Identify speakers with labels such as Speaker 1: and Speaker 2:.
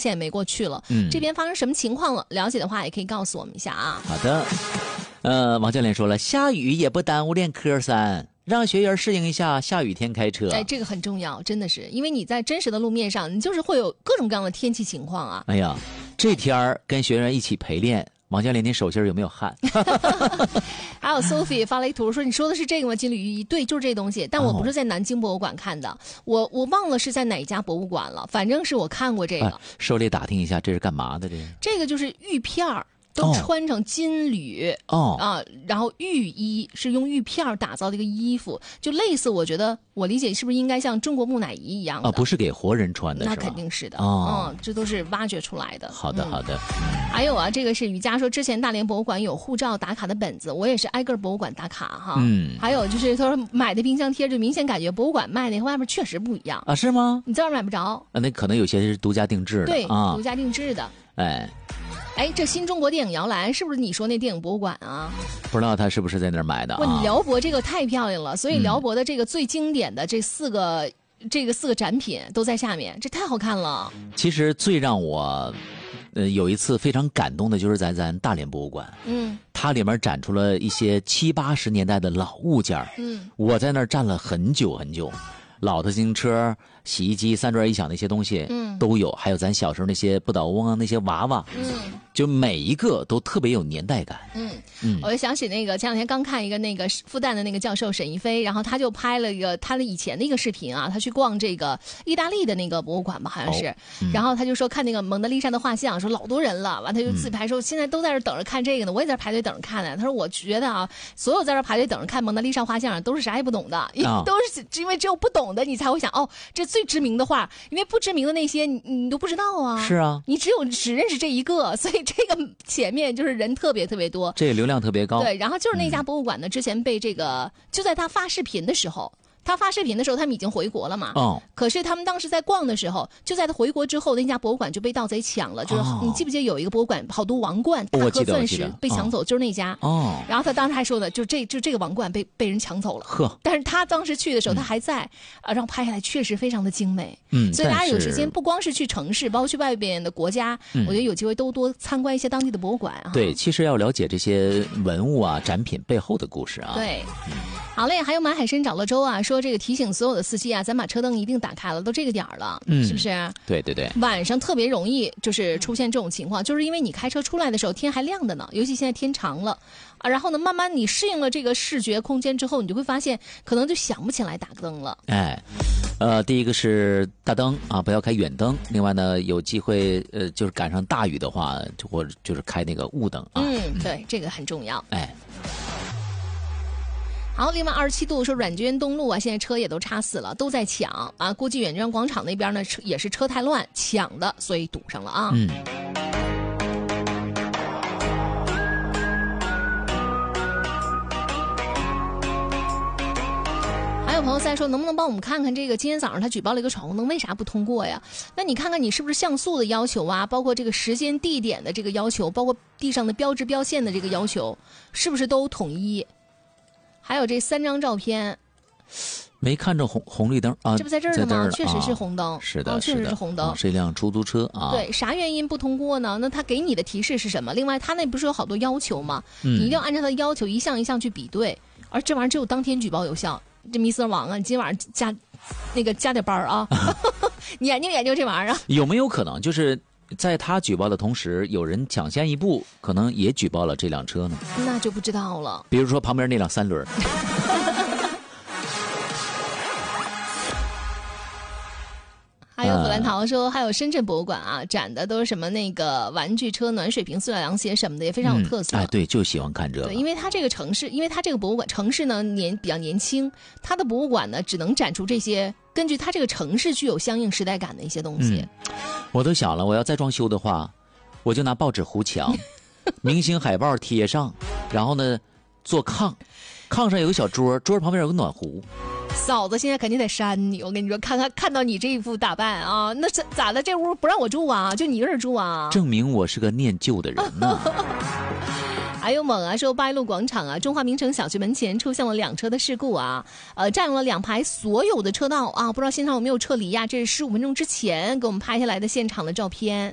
Speaker 1: 现在没过去了。这边发生什么情况了？了解的话也可以告诉我们一下啊。
Speaker 2: 好的，王教练说了，下雨也不耽误练科3，让学员适应一下下雨天开车。
Speaker 1: 哎，这个很重要，真的是，因为你在真实的路面上，你就是会有各种各样的天气情况啊。
Speaker 2: 哎呀，这天跟学员一起陪练。王教练，您手心有没有汗？
Speaker 1: 还有 Sophie 发了一图说：“你说的是这个吗？金缕玉衣？对，就是这东西。但我不是在南京博物馆看的，我忘了是在哪家博物馆了。反正是我看过这个。
Speaker 2: 狩猎打听一下，这是干嘛的？
Speaker 1: 这个就是玉片儿。”都穿成金缕然后玉衣是用玉片打造的一个衣服，就类似，我觉得我理解是不是应该像中国木乃伊一样的
Speaker 2: 不是给活人穿的，
Speaker 1: 那肯定是的这都是挖掘出来的。
Speaker 2: 好的。
Speaker 1: 还有啊，这个是瑜伽说之前大连博物馆有护照打卡的本子，我也是挨个博物馆打卡哈。还有就是他说买的冰箱贴，就明显感觉博物馆卖的和外面确实不一样
Speaker 2: 啊？是吗？
Speaker 1: 你在这儿买不着
Speaker 2: 那可能有些是独家定制的，
Speaker 1: 对独家定制的。哎，这新中国电影摇篮是不是你说那电影博物馆啊？
Speaker 2: 不知道他是不是在那儿买的啊？
Speaker 1: 你辽博这个太漂亮了，所以辽博的这个最经典的这四个展品都在下面，这太好看了。
Speaker 2: 其实最让我有一次非常感动的就是在咱大连博物馆，它里面展出了一些70、80年代的老物件，我在那儿站了很久很久。老的自行车、洗衣机、3转一响那些东西，都有，还有咱小时候那些不倒翁啊，那些娃娃，就每一个都特别有年代感。
Speaker 1: 我就想起那个前两天刚看一个那个复旦的那个教授沈一飞，然后他就拍了一个他的以前的一个视频啊，他去逛这个意大利的那个博物馆吧，好像是，然后他就说看那个蒙娜丽莎的画像，说老多人了，完他就自拍说现在都在这等着看这个呢，我也在排队等着看呢。他说我觉得啊，所有在这排队等着看蒙娜丽莎画像都是啥也不懂的，都是因为只有不懂的你才会想这最知名的画，因为不知名的那些你都不知道啊。
Speaker 2: 是啊，
Speaker 1: 你只认识这一个，所以这个前面就是人特别特别多，
Speaker 2: 这个流量特别高。
Speaker 1: 对，然后就是那家博物馆呢，之前被这个就在他发视频的时候。他们已经回国了嘛？可是他们当时在逛的时候，就在他回国之后，那家博物馆就被盗贼抢了。就是你记不记得有一个博物馆，好多王冠、大颗钻石被抢走，就是那家。然后他当时还说的，就这个王冠被人抢走了。但是他当时去的时候，他还在然后拍下来确实非常的精美。所以大家有时间不光是去城市，包括去外边的国家，我觉得有机会都多参观一些当地的博物馆。
Speaker 2: 对，其实要了解这些文物啊、展品背后的故事啊。
Speaker 1: 对。好嘞，还有马海参找乐周啊，说这个提醒所有的司机啊，咱把车灯一定打开了，都这个点儿了，是不是？
Speaker 2: 对。
Speaker 1: 晚上特别容易就是出现这种情况，就是因为你开车出来的时候天还亮的呢，尤其现在天长了然后呢，慢慢你适应了这个视觉空间之后，你就会发现可能就想不起来打灯了。
Speaker 2: 第一个是大灯啊，不要开远灯。另外呢，有机会就是赶上大雨的话，就是开那个雾灯啊。
Speaker 1: 对，这个很重要。好，另外27度说阮娟东路啊，现在车也都插死了，都在抢啊。估计远娟广场那边呢也是车太乱抢的，所以堵上了啊。还有朋友在说，能不能帮我们看看这个今天早上他举报了一个闯红灯，为啥不通过呀？那你看看你是不是像素的要求啊，包括这个时间地点的这个要求，包括地上的标志标线的这个要求，是不是都统一？还有这3张照片，
Speaker 2: 没看着红绿灯啊？
Speaker 1: 这不在这儿呢吗？确实是红灯，
Speaker 2: 是的，
Speaker 1: 确实是红灯，
Speaker 2: 是一辆出租车啊。
Speaker 1: 对，啥原因不通过呢？那他给你的提示是什么？另外，他那不是有好多要求吗？你一定要按照他的要求一项一项去比对，而这玩意儿只有当天举报有效。这Mr. 王啊，你今晚上加点班啊，你研究这玩意儿。有
Speaker 2: 没有可能就是在他举报的同时，有人抢先一步，可能也举报了这辆车呢？
Speaker 1: 那就不知道了。
Speaker 2: 比如说旁边那辆3轮。
Speaker 1: 还有葛兰桃说，还有深圳博物馆啊，展的都是什么那个玩具车、暖水瓶、塑料凉鞋什么的，也非常有特色。
Speaker 2: 对，就喜欢看这个。
Speaker 1: 对，因为它这个城市，因为它这个博物馆城市呢比较年轻，它的博物馆呢只能展出这些根据它这个城市具有相应时代感的一些东西。
Speaker 2: 我都想了，我要再装修的话，我就拿报纸糊墙，明星海报贴上，然后呢做炕上有个小桌旁边有个暖壶。
Speaker 1: 嫂子现在肯定得扇你，我跟你说，看到你这一副打扮啊，那咋的？这屋不让我住啊？就你一个人住啊？
Speaker 2: 证明我是个念旧的人呢。
Speaker 1: 还有猛啊，说八一路广场啊，中华名城小区门前出现了2车的事故啊，占用了2排所有的车道啊，不知道现场有没有撤离呀？这是15分钟之前给我们拍下来的现场的照片。